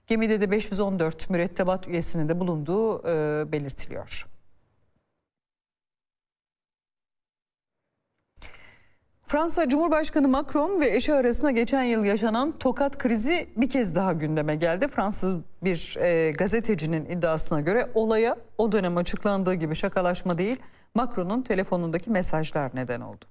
Gemide de 514 mürettebat üyesinin de bulunduğu belirtiliyor. Fransa Cumhurbaşkanı Macron ve eşi arasında geçen yıl yaşanan tokat krizi bir kez daha gündeme geldi. Fransız bir gazetecinin iddiasına göre olaya o dönem açıklandığı gibi şakalaşma değil, Macron'un telefonundaki mesajlar neden oldu.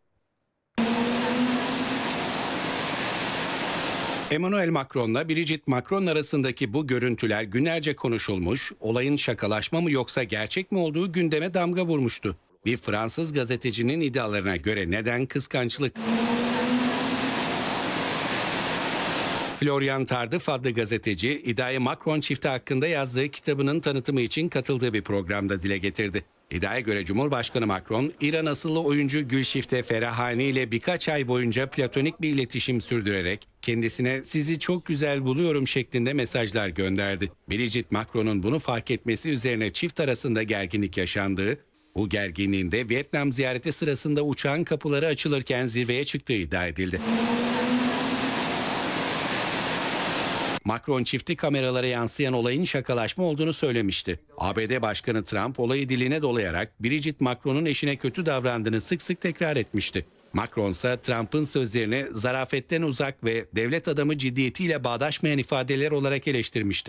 Emmanuel Macron'la Brigitte Macron arasındaki bu görüntüler günlerce konuşulmuş, olayın şakalaşma mı yoksa gerçek mi olduğu gündeme damga vurmuştu. Bir Fransız gazetecinin iddialarına göre neden kıskançlık? Florian Tardif adlı gazeteci, iddiayı Macron çifti hakkında yazdığı kitabının tanıtımı için katıldığı bir programda dile getirdi. İddiaya göre Cumhurbaşkanı Macron, İran asıllı oyuncu Gülşifte Ferahani ile birkaç ay boyunca platonik bir iletişim sürdürerek kendisine "sizi çok güzel buluyorum" şeklinde mesajlar gönderdi. Brigitte Macron'un bunu fark etmesi üzerine çift arasında gerginlik yaşandığı, bu gerginliğin de Vietnam ziyareti sırasında uçağın kapıları açılırken zirveye çıktığı iddia edildi. Macron çifti kameralara yansıyan olayın şakalaşma olduğunu söylemişti. ABD Başkanı Trump olayı diline dolayarak Brigitte Macron'un eşine kötü davrandığını sık sık tekrar etmişti. Macron ise Trump'ın sözlerini zarafetten uzak ve devlet adamı ciddiyetiyle bağdaşmayan ifadeler olarak eleştirmişti.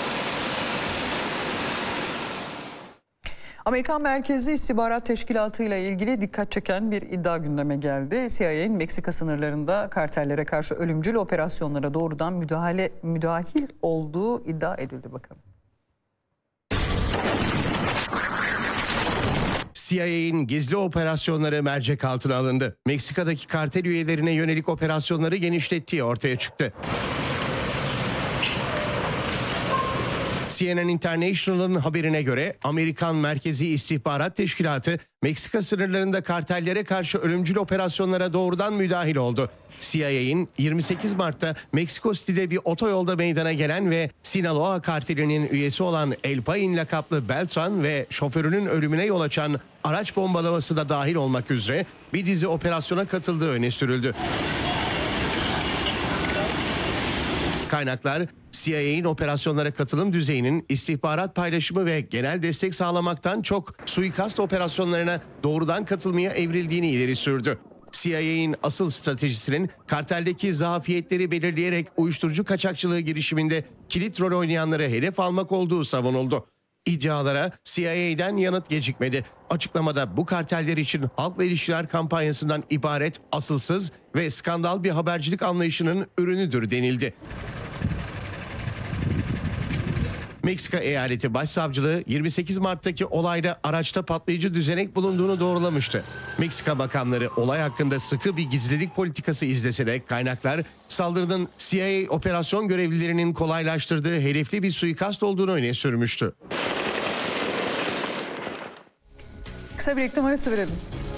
Amerikan Merkezi İstihbarat Teşkilatı ile ilgili dikkat çeken bir iddia gündeme geldi. CIA'nin Meksika sınırlarında kartellere karşı ölümcül operasyonlara doğrudan müdahil olduğu iddia edildi. Bakalım. CIA'nin gizli operasyonları mercek altına alındı. Meksika'daki kartel üyelerine yönelik operasyonları genişlettiği ortaya çıktı. CNN International'ın haberine göre Amerikan Merkezi İstihbarat Teşkilatı Meksika sınırlarında kartellere karşı ölümcül operasyonlara doğrudan müdahil oldu. CIA'nin 28 Mart'ta Meksiko City'de bir otoyolda meydana gelen ve Sinaloa kartelinin üyesi olan El Pain lakaplı Beltran ve şoförünün ölümüne yol açan araç bombalaması da dahil olmak üzere bir dizi operasyona katıldığı öne sürüldü. Kaynaklar, CIA'nin operasyonlara katılım düzeyinin istihbarat paylaşımı ve genel destek sağlamaktan çok suikast operasyonlarına doğrudan katılmaya evrildiğini ileri sürdü. CIA'nin asıl stratejisinin karteldeki zafiyetleri belirleyerek uyuşturucu kaçakçılığı girişiminde kilit rol oynayanları hedef almak olduğu savunuldu. İddialara CIA'den yanıt gecikmedi. Açıklamada bu karteller için halkla ilişkiler kampanyasından ibaret asılsız ve skandal bir habercilik anlayışının ürünüdür denildi. Meksika Eyaleti Başsavcılığı 28 Mart'taki olayda araçta patlayıcı düzenek bulunduğunu doğrulamıştı. Meksika makamları olay hakkında sıkı bir gizlilik politikası izlese de kaynaklar saldırının CIA operasyon görevlilerinin kolaylaştırdığı hedefli bir suikast olduğunu öne sürmüştü. Kısa bir reklam arası verelim.